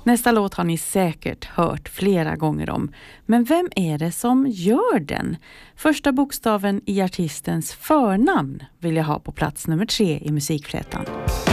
Nästa låt har ni säkert hört flera gånger om. Men vem är det som gör den? Första bokstaven i artistens förnamn vill jag ha på plats nummer 3 i musikflätan.